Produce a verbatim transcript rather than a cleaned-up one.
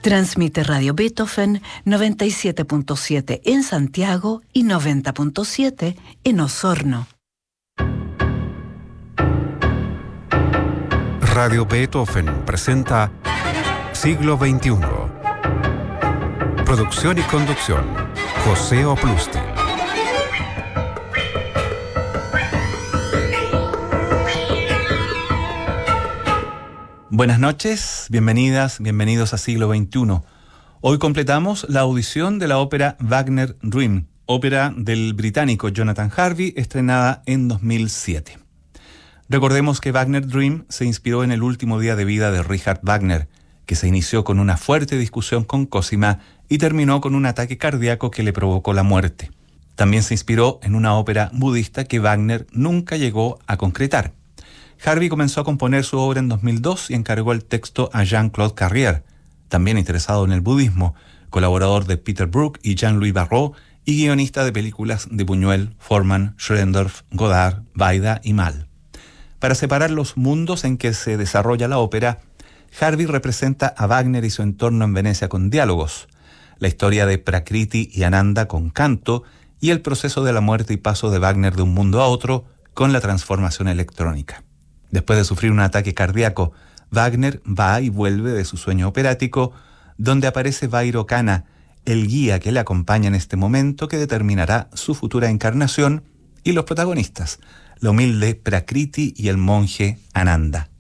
Transmite Radio Beethoven noventa y siete punto siete en Santiago y noventa punto siete en Osorno. Radio Beethoven presenta Siglo veintiuno. Producción y conducción, José Oplustil. Buenas noches, bienvenidas, bienvenidos a Siglo veintiuno. Hoy completamos la audición de la ópera Wagner Dream, ópera del británico Jonathan Harvey, estrenada en dos mil siete. Recordemos que Wagner Dream se inspiró en el último día de vida de Richard Wagner, que se inició con una fuerte discusión con Cosima y terminó con un ataque cardíaco que le provocó la muerte. También se inspiró en una ópera budista que Wagner nunca llegó a concretar. Harvey comenzó a componer su obra en dos mil dos y encargó el texto a Jean-Claude Carrière, también interesado en el budismo, colaborador de Peter Brook y Jean-Louis Barrault y guionista de películas de Buñuel, Forman, Schröndorff, Godard, Baida y Mal. Para separar los mundos en que se desarrolla la ópera, Harvey representa a Wagner y su entorno en Venecia con diálogos, la historia de Prakriti y Ananda con canto y el proceso de la muerte y paso de Wagner de un mundo a otro con la transformación electrónica. Después de sufrir un ataque cardíaco, Wagner va y vuelve de su sueño operático, donde aparece Vairo Kana, el guía que le acompaña en este momento que determinará su futura encarnación, y los protagonistas, la humilde Prakriti y el monje Ananda.